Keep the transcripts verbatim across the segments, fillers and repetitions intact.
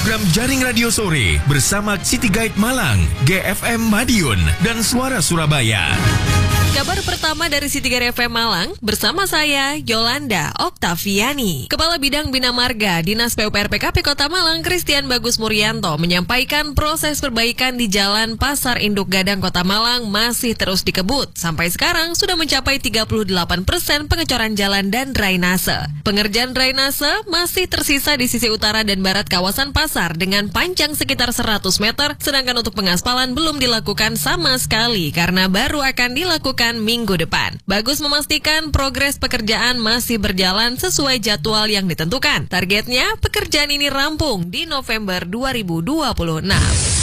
program Jaring Radio Sore bersama City Guide Malang, G F M Madiun, dan Suara Surabaya. Kabar pertama dari City Guide F M Malang bersama saya, Yolanda Oktaviani. Kepala Bidang Bina Marga Dinas P U P R P K P Kota Malang, Christian Bagus Murianto, menyampaikan proses perbaikan di Jalan Pasar Induk Gadang Kota Malang masih terus dikebut. Sampai sekarang sudah mencapai tiga puluh delapan persen pengecoran jalan dan drainase. Pengerjaan drainase masih tersisa di sisi utara dan barat kawasan pasar dengan panjang sekitar seratus meter, sedangkan untuk pengaspalan belum dilakukan sama sekali karena baru akan dilakukan minggu depan. Bagus memastikan progres pekerjaan masih berjalan sesuai jadwal yang ditentukan. Targetnya pekerjaan ini rampung di November dua ribu dua puluh enam.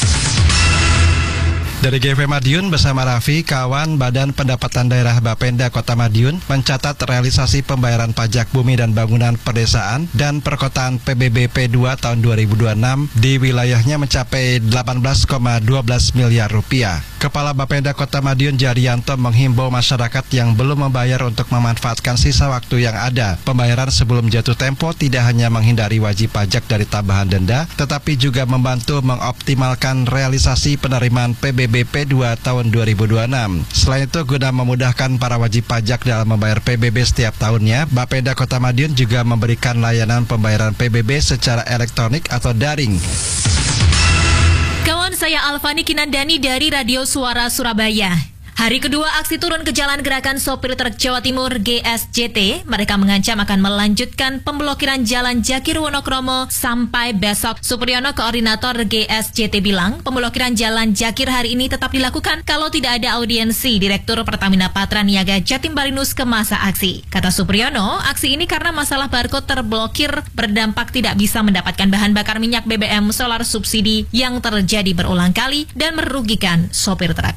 Dari G F M Madiun bersama Raffi, kawan Badan Pendapatan Daerah Bapenda Kota Madiun mencatat realisasi pembayaran pajak bumi dan bangunan perdesaan dan perkotaan P B B P dua tahun dua ribu dua puluh enam di wilayahnya mencapai delapan belas koma satu dua miliar rupiah. Kepala Bapenda Kota Madiun Jarianto menghimbau masyarakat yang belum membayar untuk memanfaatkan sisa waktu yang ada. Pembayaran sebelum jatuh tempo tidak hanya menghindari wajib pajak dari tambahan denda, tetapi juga membantu mengoptimalkan realisasi penerimaan P B B P dua tahun dua ribu dua puluh enam. Selain itu, guna memudahkan para wajib pajak dalam membayar P B B setiap tahunnya, Bapenda Kota Madiun juga memberikan layanan pembayaran P B B secara elektronik atau daring. Kawan saya Alfani Kinandani dari Radio Suara Surabaya. Hari kedua aksi turun ke jalan gerakan sopir truk Jawa Timur G S J T, mereka mengancam akan melanjutkan pemblokiran jalan Jakir Wonokromo sampai besok. Supriyono, koordinator G S J T bilang, pemblokiran jalan Jakir hari ini tetap dilakukan kalau tidak ada audiensi Direktur Pertamina Patra Niaga Jatim Barinus ke masa aksi. Kata Supriyono, aksi ini karena masalah barcode terblokir berdampak tidak bisa mendapatkan bahan bakar minyak B B M solar subsidi yang terjadi berulang kali dan merugikan sopir truk.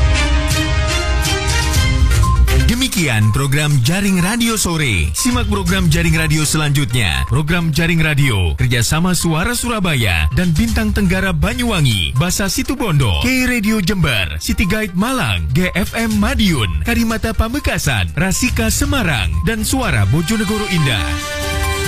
Demikian program Jaring Radio Sore. Simak program Jaring Radio selanjutnya. Program Jaring Radio kerjasama Suara Surabaya dan Bintang Tenggara Banyuwangi, Basa Situbondo, K Radio Jember, City Guide Malang, G F M Madiun, Karimata Pamekasan, Rasika Semarang, dan Suara Bojonegoro Indah.